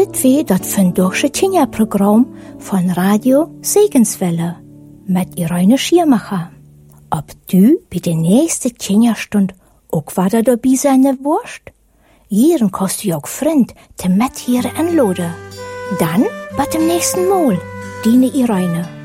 Dit weer dat vandaagse Kinderprogramm von Radio Segenswelle mit Irene Schirmacher. Ob du bei der nächsten Kinderstund auch wieder dabei sein wirst? Hier kannst du auch Freund te mit hier anladen. Dann bis zum nächsten Mal, deine Irene.